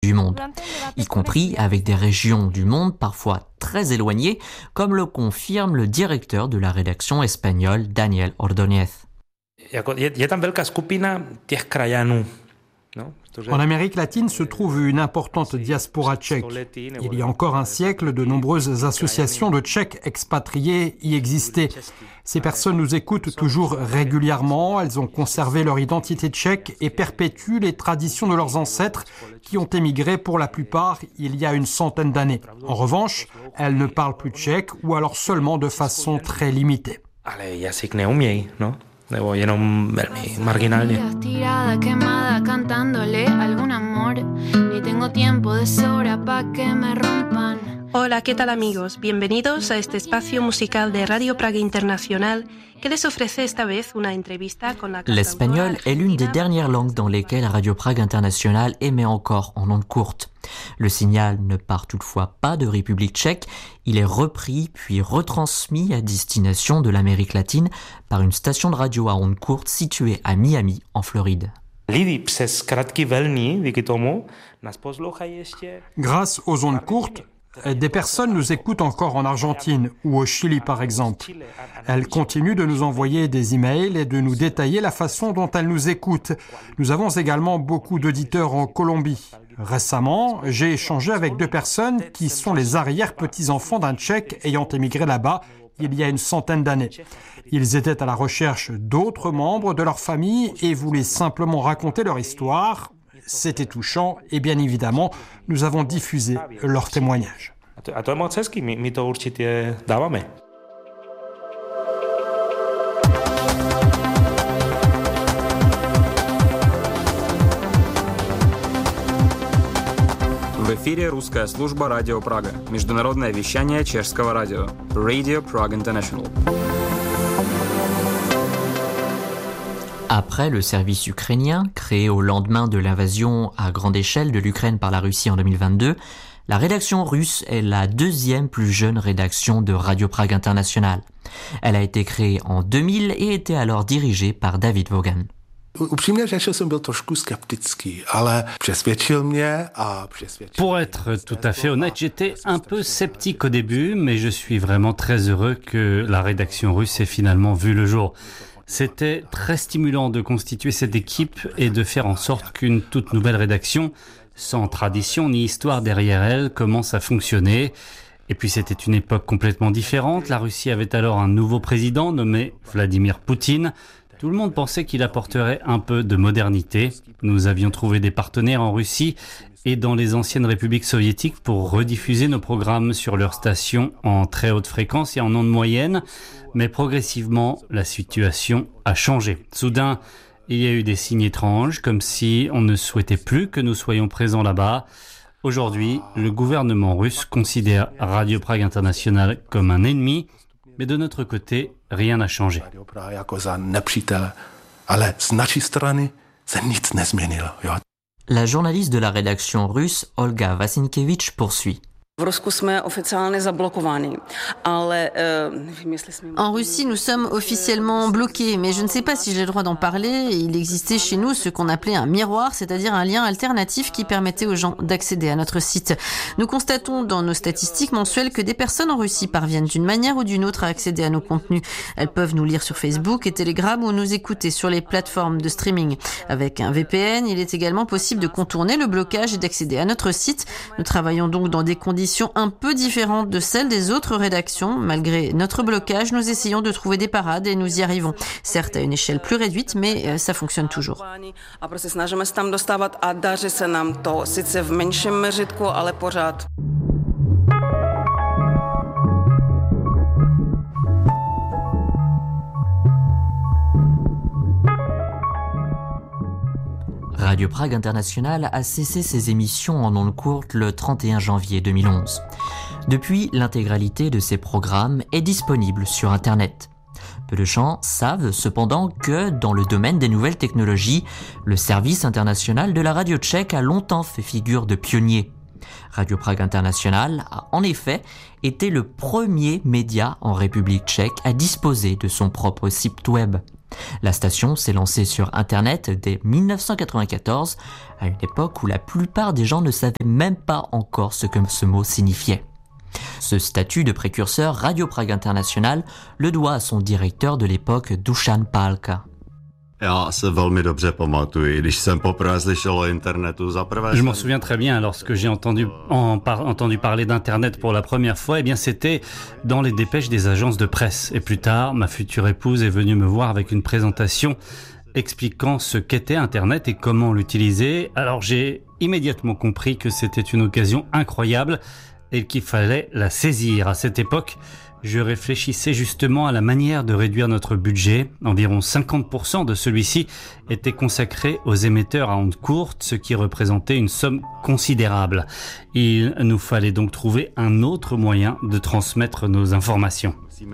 du monde, y compris avec des régions du monde parfois très éloignées, comme le confirme le directeur de la rédaction espagnole Daniel Ordóñez. En Amérique latine se trouve une importante diaspora tchèque. Il y a encore un siècle, de nombreuses associations de Tchèques expatriés y existaient. Ces personnes nous écoutent toujours régulièrement, elles ont conservé leur identité tchèque et perpétuent les traditions de leurs ancêtres qui ont émigré pour la plupart il y a une centaine d'années. En revanche, elles ne parlent plus tchèque ou alors seulement de façon très limitée. Nebo jenom velmi marginálně. Tirada, quemada, cantándole algún amor. Ni tengo tiempo de sobra pa que me rompan. Hola, ¿qué tal amigos? Bienvenidos a este espacio musical de Radio Praga Internacional que les ofrece esta vez una entrevista con la cantautora. L'espagnol est l'une des dernières langues dans lesquelles Radio Prague International émet encore en ondes courtes. Le signal ne part toutefois pas de République tchèque, il est repris puis retransmis à destination de l'Amérique latine par une station de radio à ondes courtes située à Miami, en Floride. Grâce aux ondes courtes, des personnes nous écoutent encore en Argentine ou au Chili par exemple. Elles continuent de nous envoyer des emails et de nous détailler la façon dont elles nous écoutent. Nous avons également beaucoup d'auditeurs en Colombie. Récemment, j'ai échangé avec 2 personnes qui sont les arrière-petits-enfants d'un Tchèque ayant émigré là-bas il y a une centaine d'années. Ils étaient à la recherche d'autres membres de leur famille et voulaient simplement raconter leur histoire. C'était touchant et bien évidemment, nous avons diffusé leurs témoignages. A to je moc hezký, my to určitě dáváme. В эфире русская служба «Радио Прага», международное вещание чешского радио, Radio Prague International. Après le service ukrainien, créé au lendemain de l'invasion à grande échelle de l'Ukraine par la Russie en 2022, la rédaction russe est la 2e plus jeune rédaction de Radio Prague International. Elle a été créée en 2000 et était alors dirigée par David Vaughan. Pour être tout à fait honnête, j'étais un peu sceptique au début, mais je suis vraiment très heureux que la rédaction russe ait finalement vu le jour. C'était très stimulant de constituer cette équipe et de faire en sorte qu'une toute nouvelle rédaction, sans tradition ni histoire derrière elle, commence à fonctionner. Et puis c'était une époque complètement différente. La Russie avait alors un nouveau président nommé Vladimir Poutine. Tout le monde pensait qu'il apporterait un peu de modernité. Nous avions trouvé des partenaires en Russie et dans les anciennes républiques soviétiques pour rediffuser nos programmes sur leurs stations en très haute fréquence et en ondes moyennes. Mais progressivement, la situation a changé. Soudain, il y a eu des signes étranges, comme si on ne souhaitait plus que nous soyons présents là-bas. Aujourd'hui, le gouvernement russe considère Radio Prague International comme un ennemi, mais de notre côté, rien n'a changé. La journaliste de la rédaction russe, Olga Vasinkevich, poursuit. En Russie, nous sommes officiellement bloqués, mais je ne sais pas si j'ai le droit d'en parler. Il existait chez nous ce qu'on appelait un miroir, c'est-à-dire un lien alternatif qui permettait aux gens d'accéder à notre site. Nous constatons dans nos statistiques mensuelles que des personnes en Russie parviennent d'une manière ou d'une autre à accéder à nos contenus. Elles peuvent nous lire sur Facebook et Telegram ou nous écouter sur les plateformes de streaming. Avec un VPN, il est également possible de contourner le blocage et d'accéder à notre site. Nous travaillons donc dans des conditions un peu différentes de celles des autres rédactions. Malgré notre blocage, nous essayons de trouver des parades et nous y arrivons. Certes à une échelle plus réduite, mais ça fonctionne toujours. Radio Prague International a cessé ses émissions en ondes courtes le 31 janvier 2011. Depuis, l'intégralité de ses programmes est disponible sur Internet. Peu de gens savent cependant que, dans le domaine des nouvelles technologies, le service international de la radio tchèque a longtemps fait figure de pionnier. Radio Prague International a en effet été le premier média en République tchèque à disposer de son propre site web. La station s'est lancée sur Internet dès 1994, à une époque où la plupart des gens ne savaient même pas encore ce que ce mot signifiait. Ce statut de précurseur, Radio Prague International le doit à son directeur de l'époque, Dušan Pálka. Je m'en souviens très bien lorsque j'ai entendu parler d'Internet pour la première fois. Eh bien, c'était dans les dépêches des agences de presse. Et plus tard, ma future épouse est venue me voir avec une présentation expliquant ce qu'était Internet et comment l'utiliser. Alors, j'ai immédiatement compris que c'était une occasion incroyable et qu'il fallait la saisir. À cette époque, je réfléchissais justement à la manière de réduire notre budget. Environ 50% de celui-ci était consacré aux émetteurs à ondes courtes, ce qui représentait une somme considérable. Il nous fallait donc trouver un autre moyen de transmettre nos informations.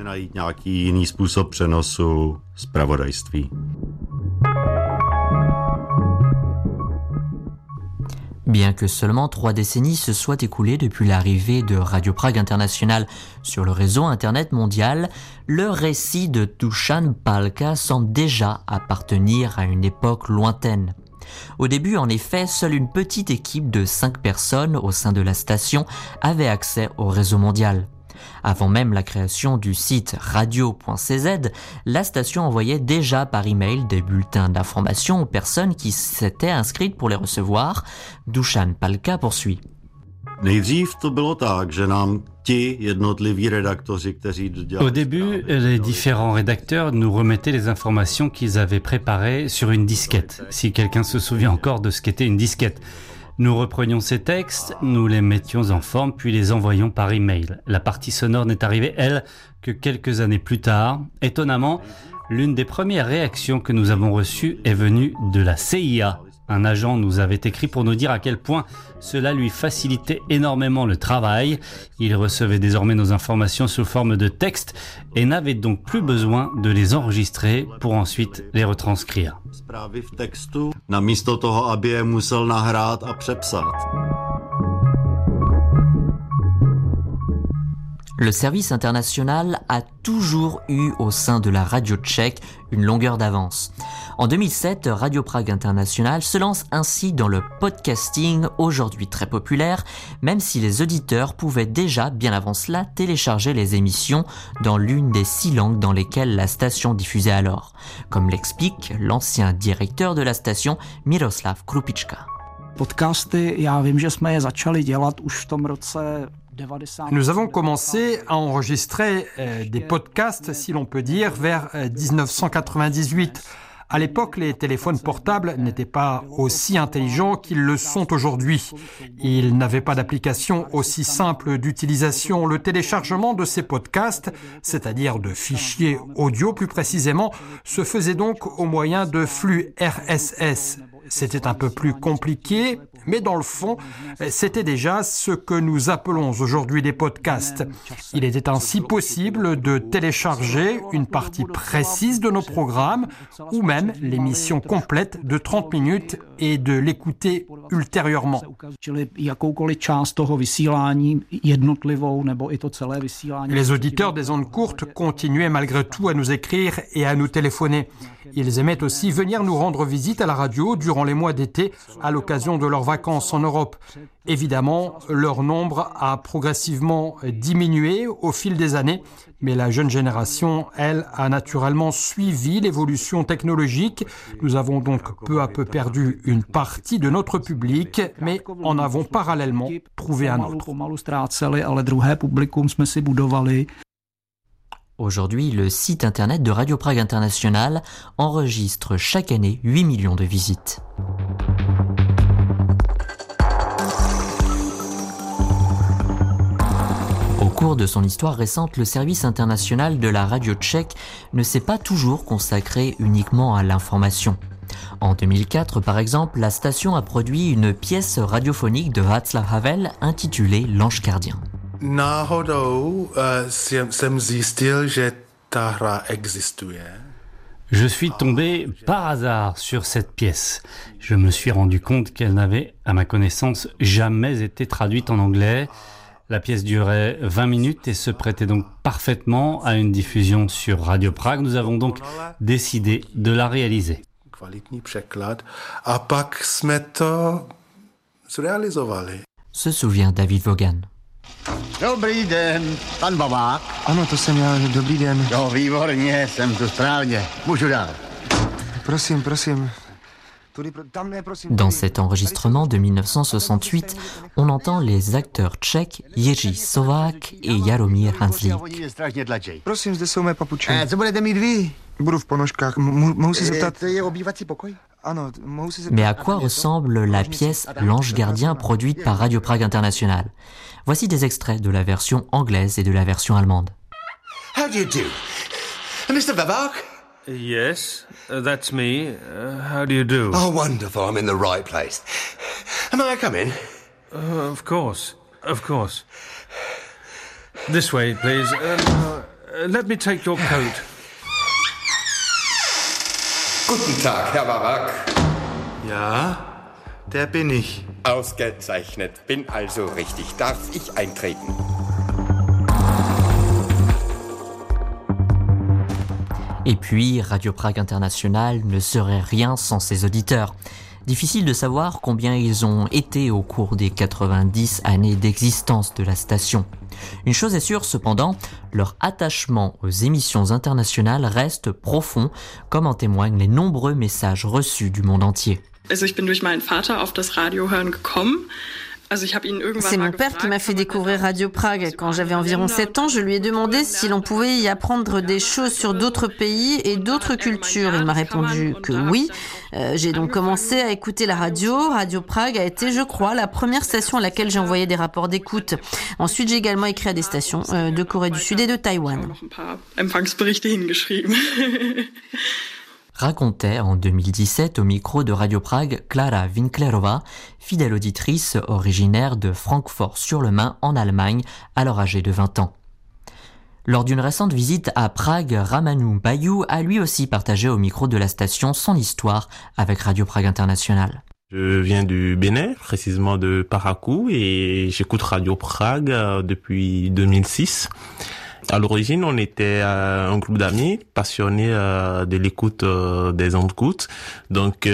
Bien que seulement 3 décennies se soient écoulées depuis l'arrivée de Radio Prague International sur le réseau Internet mondial, le récit de Dušan Pálka semble déjà appartenir à une époque lointaine. Au début, en effet, seule une petite équipe de 5 personnes au sein de la station avait accès au réseau mondial. Avant même la création du site radio.cz, la station envoyait déjà par email des bulletins d'information aux personnes qui s'étaient inscrites pour les recevoir. Dušan Pálka poursuit. Au début, les différents rédacteurs nous remettaient les informations qu'ils avaient préparées sur une disquette, si quelqu'un se souvient encore de ce qu'était une disquette. Nous reprenions ces textes, nous les mettions en forme, puis les envoyions par email. La partie sonore n'est arrivée, elle, que quelques années plus tard. Étonnamment, l'une des premières réactions que nous avons reçues est venue de la CIA. Un agent nous avait écrit pour nous dire à quel point cela lui facilitait énormément le travail. Il recevait désormais nos informations sous forme de texte et n'avait donc plus besoin de les enregistrer pour ensuite les retranscrire. Le service international a toujours eu au sein de la radio tchèque une longueur d'avance. En 2007, Radio Prague International se lance ainsi dans le podcasting, aujourd'hui très populaire, même si les auditeurs pouvaient déjà, bien avant cela, télécharger les émissions dans l'une des 6 langues dans lesquelles la station diffusait alors, comme l'explique l'ancien directeur de la station, Miroslav Krupička. Podcasty, já vím, že jsme je začali dělat už v tom roce. Nous avons commencé à enregistrer des podcasts, si l'on peut dire, vers 1998. À l'époque, les téléphones portables n'étaient pas aussi intelligents qu'ils le sont aujourd'hui. Ils n'avaient pas d'application aussi simple d'utilisation. Le téléchargement de ces podcasts, c'est-à-dire de fichiers audio plus précisément, se faisait donc au moyen de flux RSS. C'était un peu plus compliqué, mais dans le fond, c'était déjà ce que nous appelons aujourd'hui des podcasts. Il était ainsi possible de télécharger une partie précise de nos programmes ou même l'émission complète de 30 minutes et de l'écouter ultérieurement. Les auditeurs des ondes courtes continuaient malgré tout à nous écrire et à nous téléphoner. Ils aimaient aussi venir nous rendre visite à la radio durant les mois d'été à l'occasion de leurs vacances en Europe. Évidemment, leur nombre a progressivement diminué au fil des années, mais la jeune génération, elle, a naturellement suivi l'évolution technologique. Nous avons donc peu à peu perdu une partie de notre public, mais en avons parallèlement trouvé un autre. Aujourd'hui, le site internet de Radio Prague International enregistre chaque année 8 millions de visites. Au cours de son histoire récente, le service international de la radio tchèque ne s'est pas toujours consacré uniquement à l'information. En 2004, par exemple, la station a produit une pièce radiophonique de Václav Havel intitulée L'Ange gardien. Náhodou jsem zjistil, že ta hra existuje. Je suis tombé par hasard sur cette pièce. Je me suis rendu compte qu'elle n'avait, à ma connaissance, jamais été traduite en anglais. La pièce durait 20 minutes et se prêtait donc parfaitement à une diffusion sur Radio Prague. Nous avons donc décidé de la réaliser. Kvalitní překlad. A pak jsme to zrealizovali. Se souvient David Vaughan. Dobrý den, pan Babák. Ano, to jsem já, dobrý den. No, výborně, jsem tu správně. Můžu dál. Prosím. Dans cet enregistrement de 1968, on entend les acteurs tchèques Jiří Sovák et Jaromír Hanzlík. Prosím, zde jsou mé papuče. Co budete mít vy? Budu v ponožkách. Mohu se zeptat? To je obývací pokoj? Ano, mohu se zeptat. Mais à quoi ressemble la pièce L'Ange Gardien produite par Radio Prague International? Voici des extraits de la version anglaise et de la version allemande. How do you do? Mr. Babak? Yes, that's me. How do you do? Oh, wonderful. I'm in the right place. May I come in? Of course. This way, please. Let me take your coat. Guten Tag, Herr Babak. Ja, der bin ich. Ausgezeichnet. Bin also richtig. Darf ich eintreten? Et puis, Radio Prague International ne serait rien sans ses auditeurs. Difficile de savoir combien ils ont été au cours des 90 années d'existence de la station. Une chose est sûre cependant, leur attachement aux émissions internationales reste profond, comme en témoignent les nombreux messages reçus du monde entier. Ich bin durch meinen Vater auf das Radiohören gekommen. C'est mon père qui m'a fait découvrir Radio Prague. Quand j'avais environ 7 ans, je lui ai demandé si l'on pouvait y apprendre des choses sur d'autres pays et d'autres cultures. Il m'a répondu que oui. J'ai donc commencé à écouter la radio. Radio Prague a été, je crois, la première station à laquelle j'ai envoyé des rapports d'écoute. Ensuite, j'ai également écrit à des stations de Corée du Sud et de Taïwan. Racontait en 2017 au micro de Radio Prague Klara Winklerova, fidèle auditrice originaire de Francfort-sur-le-Main en Allemagne, alors âgée de 20 ans. Lors d'une récente visite à Prague, Ramanu Bayou a lui aussi partagé au micro de la station son histoire avec Radio Prague International. Je viens du Bénin, précisément de Parakou, et j'écoute Radio Prague depuis 2006. À l'origine, on était un groupe d'amis passionnés de l'écoute des ondes courtes. Donc,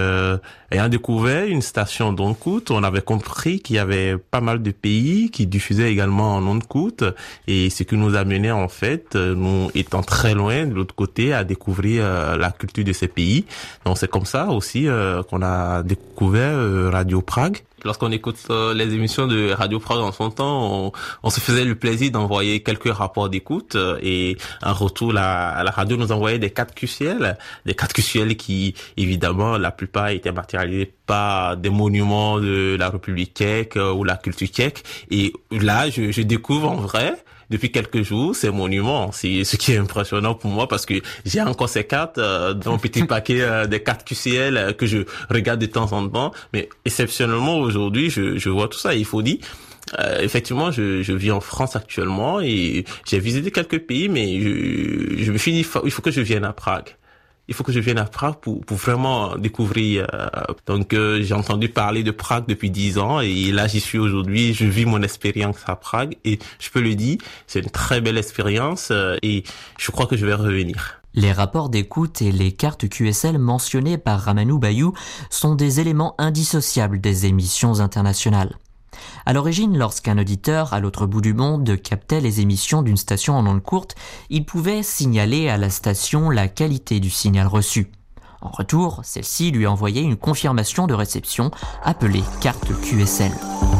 ayant découvert une station d'ondes courtes, on avait compris qu'il y avait pas mal de pays qui diffusaient également en ondes courtes. Et ce qui nous amenait, en fait, nous étant très loin de l'autre côté, à découvrir la culture de ces pays. Donc, c'est comme ça aussi qu'on a découvert Radio Prague. Lorsqu'on écoute les émissions de Radio Prague en son temps, on se faisait le plaisir d'envoyer quelques rapports d'écoute et en retour, la radio nous envoyait des 4 QCL. Des 4 QCL qui, évidemment, la plupart étaient matérialisés par des monuments de la République tchèque ou la culture tchèque. Et là, je découvre en vrai, depuis quelques jours, ces monuments. C'est ce qui est impressionnant pour moi parce que j'ai encore ces cartes dans un petit paquet des 4 QCL que je regarde de temps en temps. Mais exceptionnellement, aujourd'hui, je vois tout ça. Et il faut dire, effectivement, je vis en France actuellement et j'ai visité quelques pays, mais je me suis dit, il faut que je vienne à Prague. Il faut que je vienne à Prague pour vraiment découvrir. Donc, j'ai entendu parler de Prague depuis 10 ans et là, j'y suis aujourd'hui. Je vis mon expérience à Prague et je peux le dire, c'est une très belle expérience et je crois que je vais revenir. Les rapports d'écoute et les cartes QSL mentionnées par Ramanu Bayou sont des éléments indissociables des émissions internationales. À l'origine, lorsqu'un auditeur à l'autre bout du monde captait les émissions d'une station en ondes courtes, il pouvait signaler à la station la qualité du signal reçu. En retour, celle-ci lui envoyait une confirmation de réception appelée carte QSL.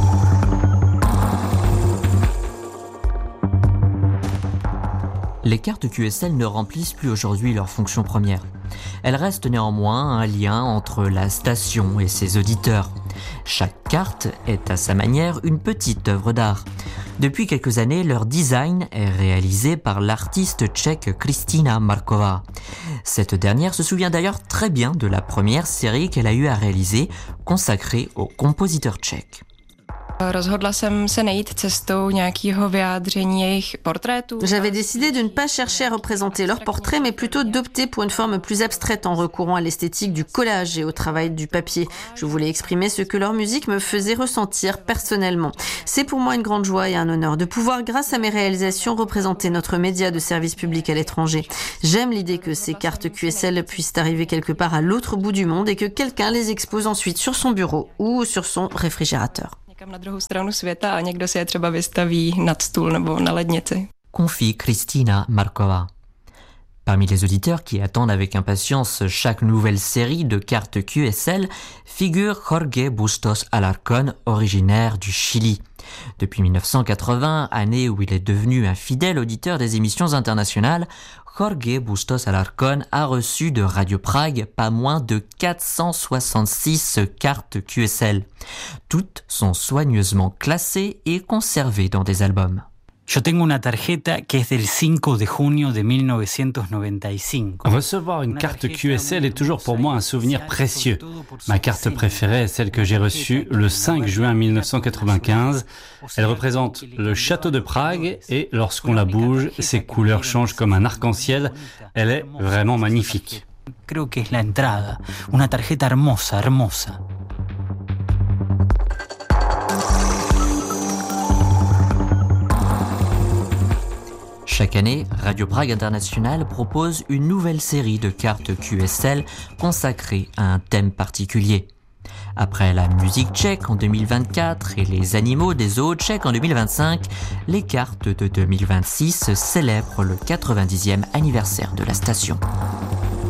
Les cartes QSL ne remplissent plus aujourd'hui leur fonction première. Elles restent néanmoins un lien entre la station et ses auditeurs. Chaque carte est à sa manière une petite œuvre d'art. Depuis quelques années, leur design est réalisé par l'artiste tchèque Kristina Marková. Cette dernière se souvient d'ailleurs très bien de la première série qu'elle a eu à réaliser, consacrée aux compositeurs tchèques. J'avais décidé de ne pas chercher à représenter leurs portraits, mais plutôt d'opter pour une forme plus abstraite en recourant à l'esthétique du collage et au travail du papier. Je voulais exprimer ce que leur musique me faisait ressentir personnellement. C'est pour moi une grande joie et un honneur de pouvoir, grâce à mes réalisations, représenter notre média de service public à l'étranger. J'aime l'idée que ces cartes QSL puissent arriver quelque part à l'autre bout du monde et que quelqu'un les expose ensuite sur son bureau ou sur son réfrigérateur. Confie Cristina Markova. Parmi les auditeurs qui attendent avec impatience chaque nouvelle série de cartes QSL figure Jorge Bustos Alarcón, originaire du Chili. Depuis 1980, année où il est devenu un fidèle auditeur des émissions internationales, Jorge Bustos Alarcón a reçu de Radio Prague pas moins de 466 cartes QSL. Toutes sont soigneusement classées et conservées dans des albums. Yo tengo una tarjeta que es del 5 de junio de 1995. Recevoir une carte QSL est toujours pour moi un souvenir précieux. Ma carte préférée est celle que j'ai reçue le 5 juin 1995. Elle représente le château de Prague et lorsqu'on la bouge, ses couleurs changent comme un arc-en-ciel. Elle est vraiment magnifique. Creo que es la entrada. Una tarjeta hermosa, hermosa. Chaque année, Radio Prague International propose une nouvelle série de cartes QSL consacrées à un thème particulier. Après la musique tchèque en 2024 et les animaux des zoos tchèques en 2025, les cartes de 2026 célèbrent le 90e anniversaire de la station.